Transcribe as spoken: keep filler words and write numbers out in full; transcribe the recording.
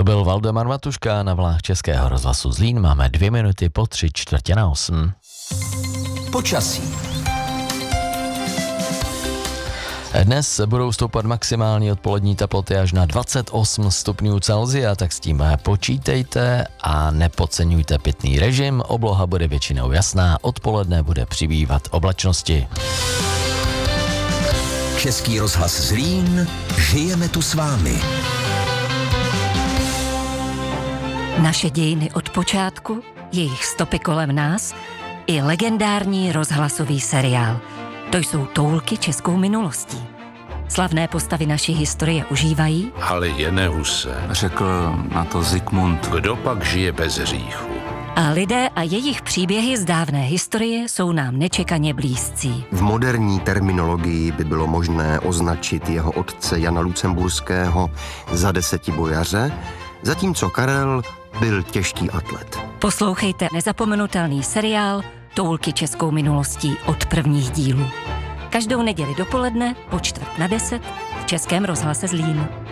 To byl Valdemar Matuška na vlnách Českého rozhlasu Zlín. Máme dvě minuty po tři čtvrtě na osm. Počasí. Dnes budou stoupat maximální odpolední teploty až na dvacet osm stupňů Celsia, tak s tím počítejte a nepodceňujte pitný režim. Obloha bude většinou jasná, odpoledne bude přibývat oblačnosti. Český rozhlas Zlín, žijeme tu s vámi. Naše dějiny od počátku, jejich stopy kolem nás i legendární rozhlasový seriál. To jsou toulky českou minulostí. Slavné postavy naší historie užívají, ale je Huse. Řekl na to Zikmund. Kdo pak žije bez hříchu? a lidé a jejich příběhy z dávné historie jsou nám nečekaně blízcí. V moderní terminologii by bylo možné označit jeho otce Jana Lucemburského za desetibojaře, zatímco Karel byl těžký atlet. Poslouchejte nezapomenutelný seriál Toulky českou minulostí od prvních dílů. Každou neděli dopoledne po čtvrt na deset v Českém rozhlase Zlín.